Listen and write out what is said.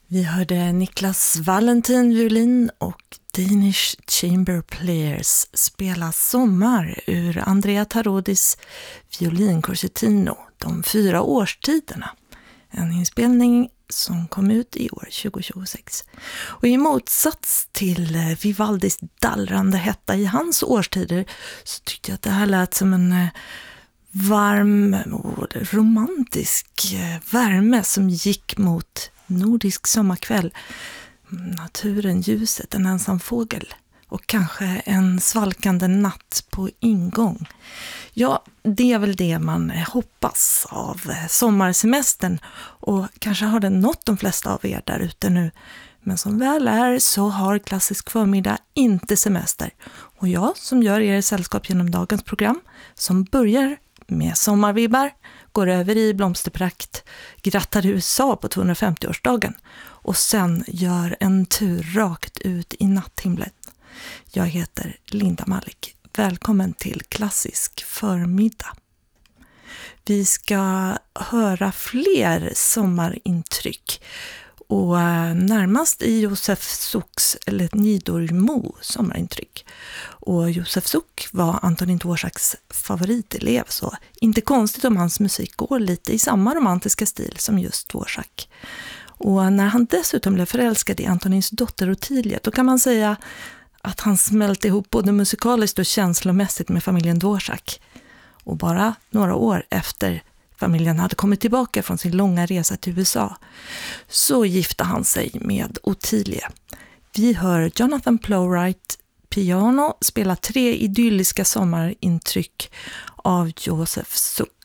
Vi hörde Niklas Valentin violin och Danish Chamber Players spela Sommar ur Andrea Tarodis violinkoncertino, De 4 årstiderna. En inspelning som kom ut i år 2026. Och i motsats till Vivaldis dallrande hetta i hans årstider så tyckte jag att det här lät som en varm och romantisk värme som gick mot nordisk sommarkväll. Naturen, ljuset, en ensam fågel och kanske en svalkande natt på ingång. Ja, det är väl det man hoppas av sommarsemestern, och kanske har den nått de flesta av er där ute nu. Men som väl är så har Klassisk förmiddag inte semester, och jag som gör er sällskap genom dagens program, som börjar med sommarvibbar, går över i blomsterprakt, grattar USA på 250-årsdagen och sen gör en tur rakt ut i natthimlen. Jag heter Linda Malik. Välkommen till Klassisk förmiddag. Vi ska höra fler sommarintryck, och närmast i Josef Suks eller Nidormo sommarintryck. Och Josef Suk var Antonin Dvoraks favoritelev, så inte konstigt om hans musik går lite i samma romantiska stil som just Dvorak. Och när han dessutom blev förälskad i Antonins dotter Ottilia, då kan man säga att han smälte ihop både musikaliskt och känslomässigt med familjen Dvorak. Och bara några år efter familjen hade kommit tillbaka från sin långa resa till USA så gifte han sig med Ottilia. Vi hör Jonathan Plowright piano spela 3 idylliska sommarintryck av Josef Suk.